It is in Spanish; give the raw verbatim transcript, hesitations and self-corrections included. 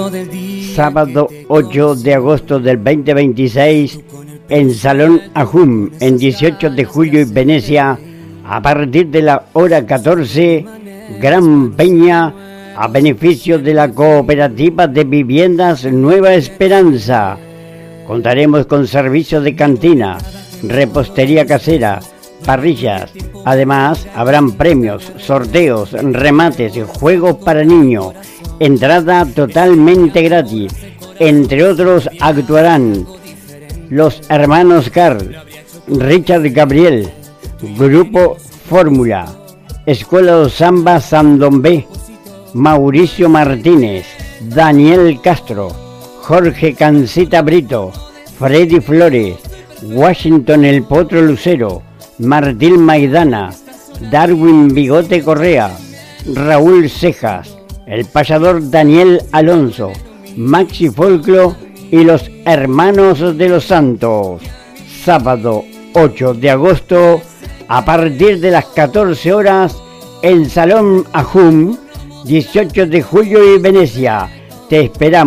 Sábado ocho de agosto del veinte veintiséis en Salón Ajum, en dieciocho de julio en Venecia, a partir de la hora catorce, gran peña a beneficio de la Cooperativa de Viviendas Nueva Esperanza. Contaremos con servicios de cantina, repostería casera, parrillas. Además, habrán premios, sorteos, remates, juegos para niños, entrada totalmente gratis. Entre otros actuarán los hermanos Carl, Richard Gabriel, Grupo Fórmula, Escuela de Samba Sandombe, Mauricio Martínez, Daniel Castro, Jorge Cancita Brito, Freddy Flores, Washington El Potro Lucero, Martín Maidana, Darwin Bigote Correa, Raúl Cejas, el payador Daniel Alonso, Maxi Folclo y los Hermanos de los Santos. Sábado ocho de agosto, a partir de las catorce horas, en Salón Ajum, dieciocho de julio y Venecia. Te esperamos.